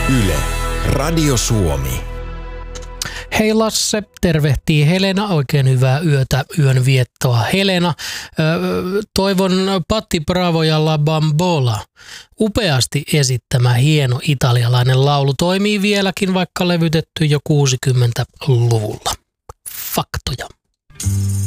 Yle, Radio Suomi. Hei Lasse, tervehtii Helena. Oikein hyvää yötä, yön viettoa. Helena, toivon Patti Bravo ja La Bambola. Upeasti esittämä hieno italialainen laulu toimii vieläkin, vaikka levytetty jo 60-luvulla. Faktoja.